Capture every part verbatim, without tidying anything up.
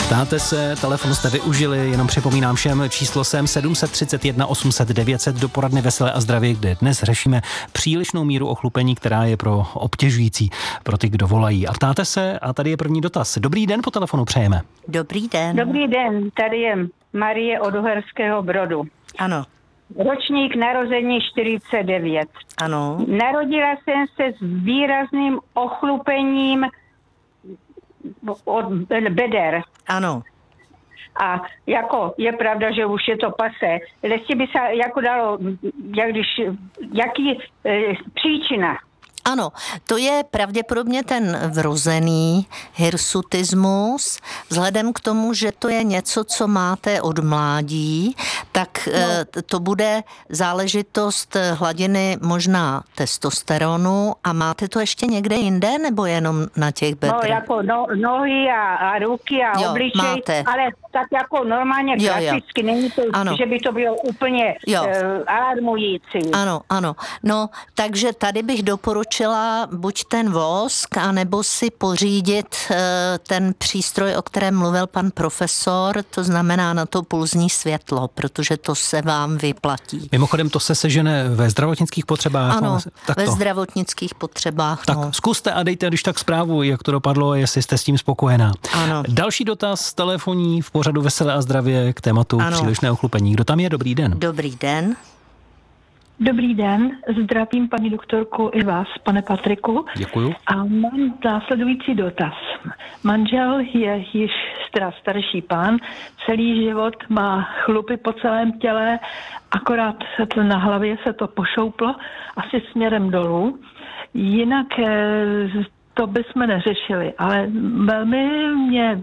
Ptáte se, telefon jste využili, jenom připomínám všem, číslo sem sedm tři jedna osm set devět set do poradny Veselé a zdravě, kde dnes řešíme přílišnou míru ochlupení, která je pro obtěžující, pro ty, kdo volají. A ptáte se, a tady je první dotaz. Dobrý den, po telefonu přejeme. Dobrý den. Dobrý den, tady je Marie od Uherského Brodu. Ano. Ročník narození čtyřicet devět. Ano. Narodila jsem se s výrazným ochlupením od beder. Ano. A jako je pravda, že už je to pase, jestli by se jako dalo, jak když, jaký e, příčina? Ano, to je pravděpodobně ten vrozený hirsutismus. Vzhledem k tomu, že to je něco, co máte od mládí, tak no. to bude záležitost hladiny možná testosteronu. A máte to ještě někde jinde, nebo jenom na těch bedrech? No, jako no, nohy a, a ruky a jo, obličej, máte. Ale tak jako normálně jo, klasicky, jo. není to, ano. že by to bylo úplně uh, alarmující. Ano, ano. No, takže tady bych doporučila buď ten vosk, anebo si pořídit uh, ten přístroj, o kterém mluvil pan profesor, to znamená na to pulzní světlo, protože to se vám vyplatí. Mimochodem to se sežene ve zdravotnických potřebách? Ano, tak ve to. zdravotnických potřebách. Tak no. Zkuste a dejte když tak zprávu, jak to dopadlo, jestli jste s tím spokojená. Ano. Další dotaz telefonní v pořadu Veselé a zdravě k tématu ano. přílišné ochlupení. Kdo tam je? Dobrý den. Dobrý den. Dobrý den, zdravím paní doktorku i vás, pane Patriku. Děkuju. A mám následující dotaz. Manžel je již teda starší pán, celý život má chlupy po celém těle, akorát se na hlavě se to pošouplo, asi směrem dolů. Jinak to bychom neřešili, ale velmi mě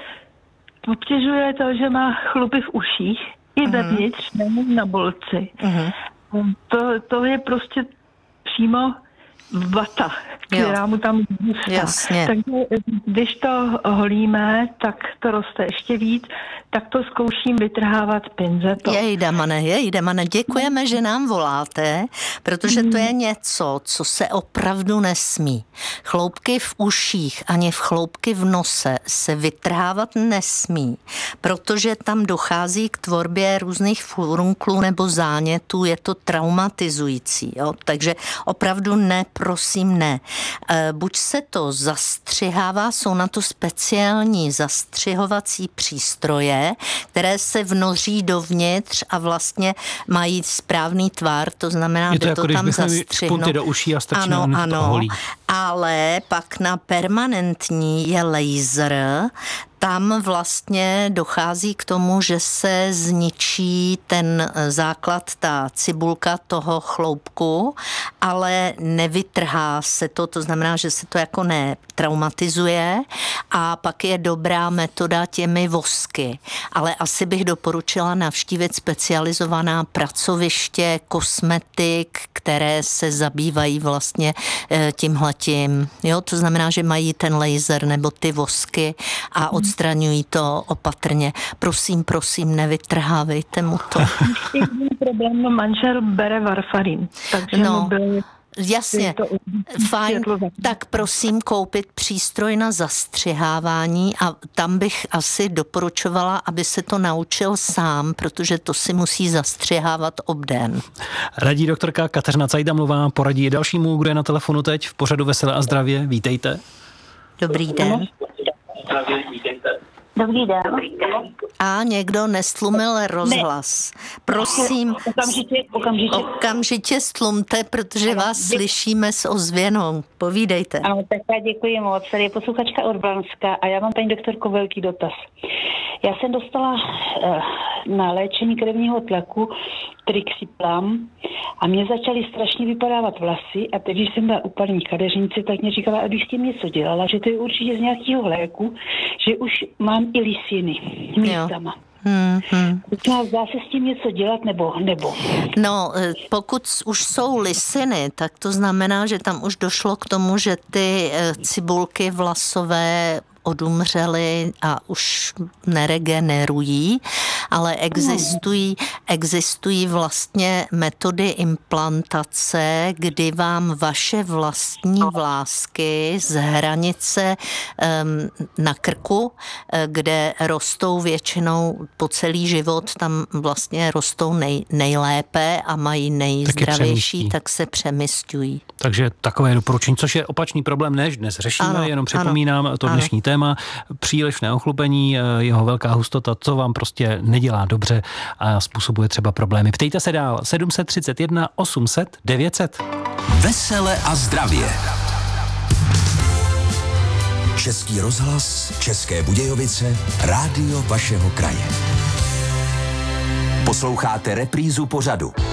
obtěžuje to, že má chlupy v uších i uh-huh. vevnitř, nejen na bolci. Uh-huh. To, to je prostě přímo vata, která jo. mu tam zůstá. Jasně. Takže když to holíme, tak to roste ještě víc, tak to zkouším vytrhávat pinzetou. Jejda, mane, jejda, mane, děkujeme, že nám voláte, protože to je něco, co se opravdu nesmí. Chloupky v uších ani v chloupky v nose se vytrhávat nesmí, protože tam dochází k tvorbě různých furunklů nebo zánětů, je to traumatizující. Jo? Takže opravdu ne, prosím ne. E, buď se to zastřihává, jsou na to speciální zastřihovací přístroje, které se vnoří dovnitř a vlastně mají správný tvar, to znamená, je to že jako, to tam zastřihnou. Špunty do uší a strčíme, ano, ano, to holí. Ale pak na permanentní je laser. Tam vlastně dochází k tomu, že se zničí ten základ, ta cibulka toho chloupku, ale nevytrhá se to, to znamená, že se to jako netraumatizuje a pak je dobrá metoda těmi vosky. Ale asi bych doporučila navštívit specializovaná pracoviště, kosmetik, které se zabývají vlastně tímhletím. Jo, to znamená, že mají ten laser nebo ty vosky a od odstraňují to opatrně. Prosím, prosím, nevytrhávejte mu to. Jediný problém, no manžel bere varfarin, takže no. mu byl... Jasně, fajn, tak prosím koupit přístroj na zastřihávání a tam bych asi doporučovala, aby se to naučil sám, protože to si musí zastřihávat obden. Radí doktorka Kateřina Cajdamlová, poradí dalšímu, kdo je na telefonu teď v pořadu Veselé a zdravě. Vítejte. Dobrý den. Dobrý den. A někdo nestlumil rozhlas. Ne. Prosím, okamžitě, okamžitě. okamžitě stlumte, protože vás dě... slyšíme s ozvěnou. Povídejte. Ano, tak já děkuji moc. Tady je posluchačka Urbánska a já mám, paní doktorko, velký dotaz. Já jsem dostala uh, na léčení krevního tlaku Trixiplam a mě začaly strašně vypadávat vlasy a teď, když jsem byla u paní kadeřnice, tak mě říkala, abych s tím něco dělala, že to je určitě z nějakého léku, že už mám i lisiny místama. Hmm, hmm. Dá se s tím něco dělat nebo, nebo? No, pokud už jsou lisiny, tak to znamená, že tam už došlo k tomu, že ty cibulky vlasové odumřely a už neregenerují ale existují, existují vlastně metody implantace, kdy vám vaše vlastní vlásky z hranice um, na krku, kde rostou většinou po celý život, tam vlastně rostou nej, nejlépe a mají nejzdravější, tak se přemysťují. Takže takové doporučení, což je opačný problém, než dnes řešíme, ano, jenom připomínám ano, to dnešní ano. téma, přílišné ochlupení, jeho velká hustota, co vám prostě nedělá dobře a způsobuje třeba problémy. Ptejte se dál, sedm set třicet jedna osm set devět set. Vesele a zdravě. Český rozhlas, České Budějovice, rádio vašeho kraje. Posloucháte reprízu pořadu.